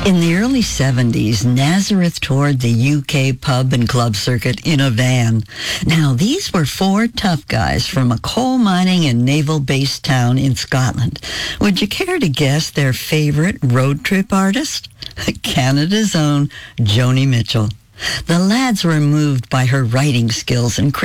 In the early 70s, Nazareth toured the UK pub and club circuit in a van. Now, these were four tough guys from a coal mining and naval-based town in Scotland. Would you care to guess their favorite road trip artist? Canada's own Joni Mitchell. The lads were moved by her writing skills and